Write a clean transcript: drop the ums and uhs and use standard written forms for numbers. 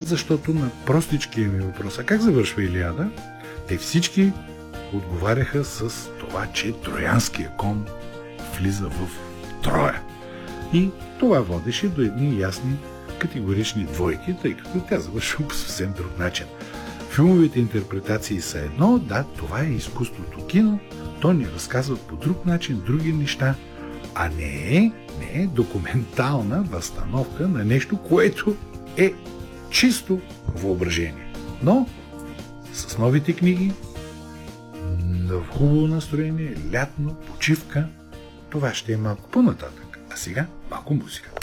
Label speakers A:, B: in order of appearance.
A: защото на простичкия ми въпрос, а как завършва Илиада, те всички отговаряха с това, че троянския кон влиза в Троя. И това водеше до едни ясни категорични двойки, тъй като тя завършва по съвсем друг начин. Филмовите интерпретации са едно, да, това е изкуството кино, то ни разказва по друг начин, други неща, а не е документална възстановка на нещо, което е чисто въображение. Но с новите книги, в хубаво настроение, лятно, почивка, това ще е малко по-нататък. А сега малко музика.